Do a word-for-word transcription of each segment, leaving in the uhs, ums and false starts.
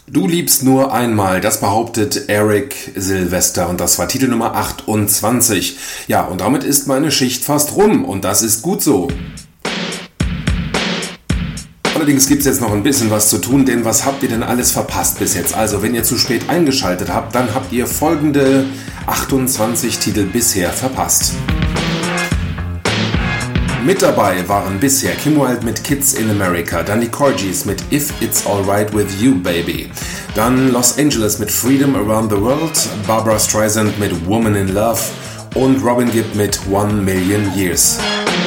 Du liebst nur einmal, das behauptet Eric Sylvester und das war Titel Nummer achtundzwanzig. Ja, und damit ist meine Schicht fast rum und das ist gut so. Allerdings gibt es jetzt noch ein bisschen was zu tun, denn was habt ihr denn alles verpasst bis jetzt? Also wenn ihr zu spät eingeschaltet habt, dann habt ihr folgende achtundzwanzig Titel bisher verpasst. Mit dabei waren bisher Kim Wilde mit Kids in America, dann die Corgis mit If It's Alright With You Baby, dann Los Angeles mit Freedom Around the World, Barbra Streisand mit Woman in Love und Robin Gibb mit One Million Years.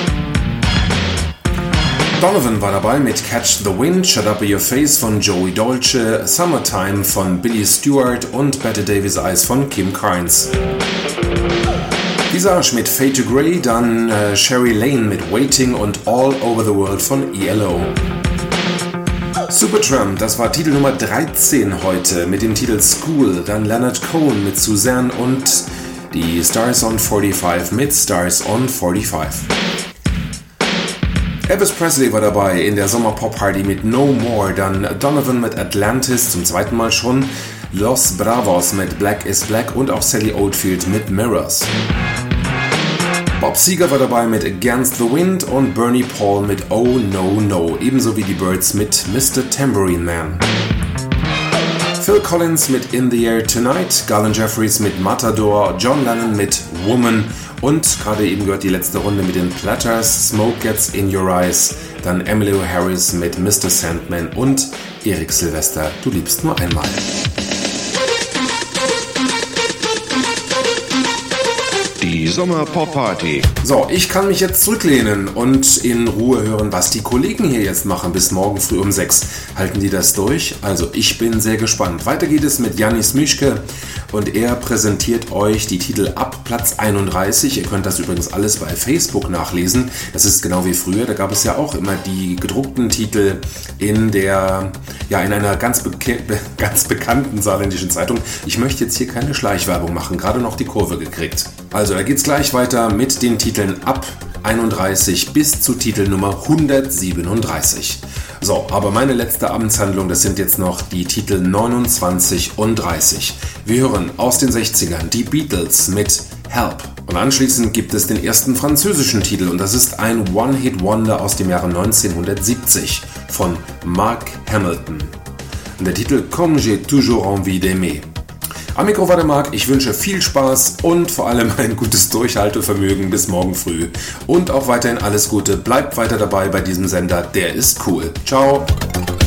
Donovan war dabei mit Catch the Wind, Shut Up Your Face von Joey Dolce, Summertime von Billy Stewart und Bette Davis Eyes von Kim Carnes. Visage mit Fade to Grey, dann äh, Sherry Lane mit Waiting und All Over the World von E L O. Supertramp, das war Titel Nummer dreizehn heute mit dem Titel School, dann Leonard Cohen mit Suzanne und die Stars on forty-five mit Stars on forty-five. Elvis Presley war dabei in der Sommer-Pop-Party mit No More, dann Donovan mit Atlantis zum zweiten Mal schon, Los Bravos mit Black is Black und auch Sally Oldfield mit Mirrors. Bob Seger war dabei mit Against the Wind und Bernie Paul mit Oh No No, ebenso wie die Byrds mit Mister Tambourine Man. Phil Collins mit In the Air Tonight, Garland Jeffries mit Matador, John Lennon mit Woman und gerade eben gehört die letzte Runde mit den Platters, Smoke Gets in Your Eyes, dann Emmylou Harris mit Mister Sandman und Eric Sylvester, Du liebst nur einmal. Die Sommer-Pop-Party. So, ich kann mich jetzt zurücklehnen und in Ruhe hören, was die Kollegen hier jetzt machen bis morgen früh um sechs. Halten die das durch? Also ich bin sehr gespannt. Weiter geht es mit Janis Mischke und er präsentiert euch die Titel ab Platz einunddreißig. Ihr könnt das übrigens alles bei Facebook nachlesen. Das ist genau wie früher. Da gab es ja auch immer die gedruckten Titel in der, ja, in einer ganz, beke- ganz bekannten saarländischen Zeitung. Ich möchte jetzt hier keine Schleichwerbung machen, gerade noch die Kurve gekriegt. Also da geht's gleich weiter mit den Titeln ab einunddreißig bis zu Titel Nummer hundertsiebenunddreißig. So, aber meine letzte Amtshandlung, das sind jetzt noch die Titel neunundzwanzig und dreißig. Wir hören aus den sechzigern die Beatles mit Help. Und anschließend gibt es den ersten französischen Titel und das ist ein One-Hit-Wonder aus dem Jahre neunzehnhundertsiebzig von Mark Hamilton. Und der Titel Comme j'ai toujours envie d'aimer. Am Mikro war der Marc, ich wünsche viel Spaß und vor allem ein gutes Durchhaltevermögen bis morgen früh. Und auch weiterhin alles Gute, bleibt weiter dabei bei diesem Sender, der ist cool. Ciao!